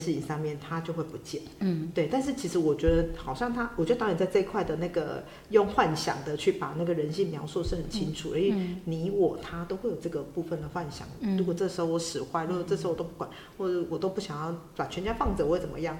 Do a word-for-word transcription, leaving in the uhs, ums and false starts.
事情上面，它就会不见。嗯，对。但是其实我觉得，好像他，我觉得导演在这一块的那个用幻想的去把那个人性描述是很清楚的，因为你我他都会有这个部分的幻想。嗯、如果这时候我使坏，如果这时候我都不管，或者我都不想要把全家放着，我会怎么样？